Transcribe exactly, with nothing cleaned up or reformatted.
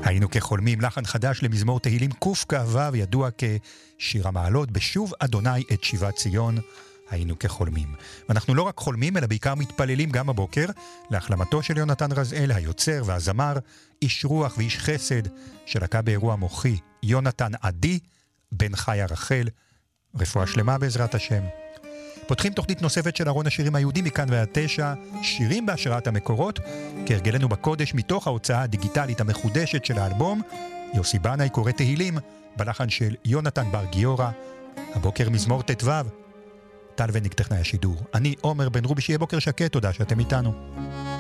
היינו כחולמים, לחן חדש למזמור תהילים קוף כאבה, ידוע כשיר המעלות, בשוב אדוני את שיבת ציון, היינו כחולמים. ואנחנו לא רק חולמים, אלא בעיקר מתפללים גם הבוקר, להחלמתו של יונתן רזאל, היוצר והזמר, איש רוח ואיש חסד, שלקה באירוע מוחי, יונתן עדי, בן חיה רחל, רפואה שלמה בעזרת השם. פותחים תוכנית נוספת של ארון השירים היהודים מכאן ועד תשע, שירים בהשראת המקורות, כהרגלנו בקודש מתוך ההוצאה הדיגיטלית המחודשת של האלבום, יוסי בנאי קורא תהילים, בלחן של יונתן בר גיורא, הבוקר מזמור תתוו, טל וניק טכנאי השידור. אני עומר בן רובי, שיהיה בוקר שקט, תודה שאתם איתנו.